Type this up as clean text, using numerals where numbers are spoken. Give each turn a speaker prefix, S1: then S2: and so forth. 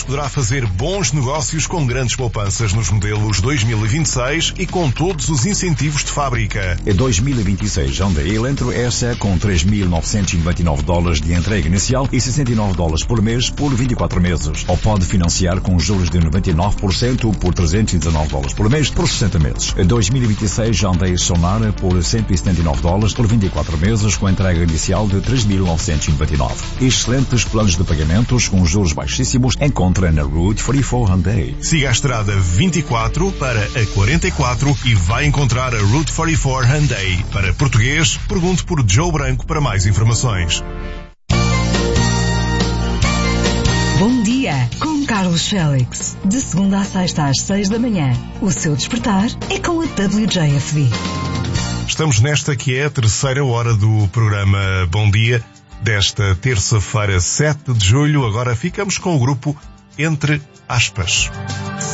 S1: poderá fazer bons negócios com grandes poupanças nos modelos 2026 e com todos os incentivos de fábrica.
S2: Em 2026, Hyundai Elantra S com $3.999 de entrega inicial e $69 por mês por 24 meses. Ou pode financiar com juros de 99% por $319 por mês por 60 meses. Em 2026, Hyundai Sonara por $179 por 24 meses com entrega inicial de $3.999. Excelentes planos de pagamentos com juros baixíssimos encontra na Route 44 Hyundai.
S1: Siga a estrada 24 para a 44 e vai encontrar a Route 44 Hyundai. Para português, pergunte por Joe Branco para mais informações.
S3: Bom dia, com Carlos Félix. De segunda a sexta às 6 da manhã. O seu despertar é com a WJFD.
S1: Estamos nesta que é a terceira hora do programa Bom Dia, desta terça-feira, 7 de julho. Agora ficamos com o grupo Entre Aspas.